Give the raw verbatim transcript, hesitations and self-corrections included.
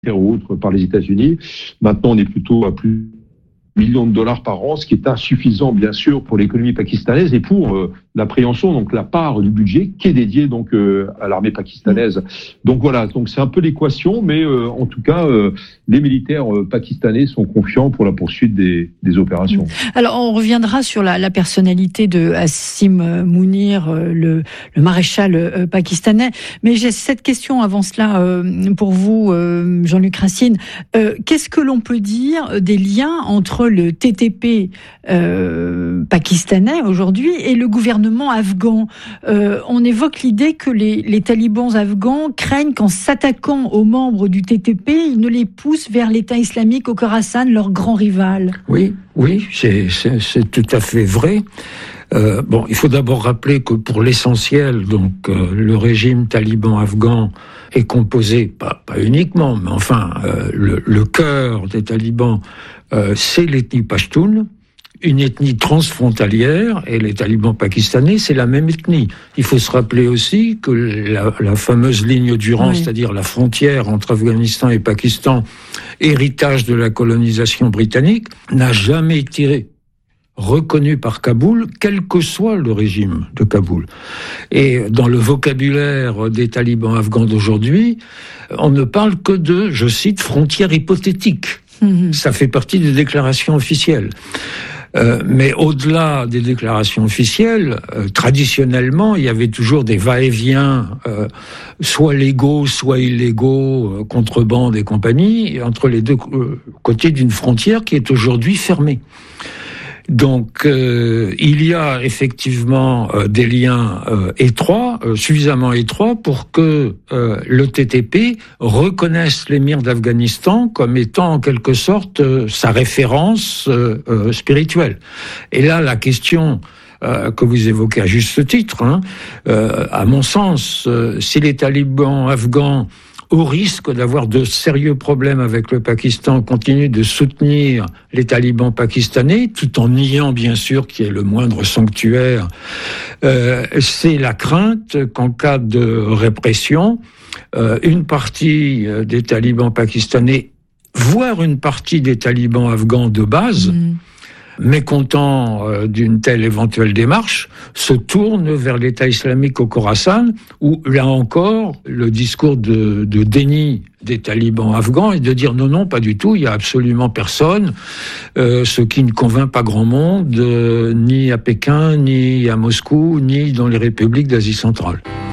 ou autres par les États-Unis. Maintenant, on est plutôt à plus millions de dollars par an, ce qui est insuffisant bien sûr pour l'économie pakistanaise et pour euh, l'appréhension, donc la part du budget qui est dédiée donc euh, à l'armée pakistanaise. Donc voilà, donc c'est un peu l'équation, mais euh, en tout cas euh, les militaires euh, pakistanais sont confiants pour la poursuite des, des opérations. Alors on reviendra sur la, la personnalité de Asim Mounir, euh, le, le maréchal euh, pakistanais, mais j'ai cette question avant cela euh, pour vous, euh, Jean-Luc Racine. Euh, qu'est-ce que l'on peut dire des liens entre le T T P euh, pakistanais aujourd'hui et le gouvernement afghan? Euh, on évoque l'idée que les, les talibans afghans craignent qu'en s'attaquant aux membres du T T P, ils ne les poussent vers l'État islamique au Khorasan, leur grand rival. Oui, oui, c'est, c'est, c'est tout à fait vrai. Euh, bon, il faut d'abord rappeler que pour l'essentiel, donc euh, le régime taliban afghan est composé, pas, pas uniquement, mais enfin euh, le, le cœur des talibans, euh, c'est l'ethnie pachtoune, une ethnie transfrontalière, et les talibans pakistanais, c'est la même ethnie. Il faut se rappeler aussi que la, la fameuse ligne Durand, oui. c'est-à-dire la frontière entre Afghanistan et Pakistan, héritage de la colonisation britannique, n'a jamais été reconnu par Kaboul, quel que soit le régime de Kaboul. Et dans le vocabulaire des talibans afghans d'aujourd'hui, on ne parle que de, je cite, frontières hypothétiques. Mmh. Ça fait partie des déclarations officielles. Euh, mais au-delà des déclarations officielles, euh, traditionnellement, il y avait toujours des va-et-vient, euh, soit légaux, soit illégaux, euh, contrebande et compagnie, entre les deux euh, côtés d'une frontière qui est aujourd'hui fermée. Donc, euh, il y a effectivement euh, des liens euh, étroits, euh, suffisamment étroits pour que euh, le T T P reconnaisse l'émir d'Afghanistan comme étant en quelque sorte euh, sa référence euh, euh, spirituelle. Et là, la question euh, que vous évoquez à juste titre, hein, euh, à mon sens, euh, si les talibans afghans, au risque d'avoir de sérieux problèmes avec le Pakistan, continue de soutenir les talibans pakistanais, tout en niant bien sûr qu'il y ait le moindre sanctuaire, euh, c'est la crainte qu'en cas de répression, euh, une partie des talibans pakistanais, voire une partie des talibans afghans de base, mmh. mécontents euh, d'une telle éventuelle démarche, se tournent vers l'État islamique au Khorasan, où, là encore, le discours de, de déni des talibans afghans est de dire non, non, pas du tout, il n'y a absolument personne, euh, ce qui ne convainc pas grand monde, euh, ni à Pékin, ni à Moscou, ni dans les républiques d'Asie centrale.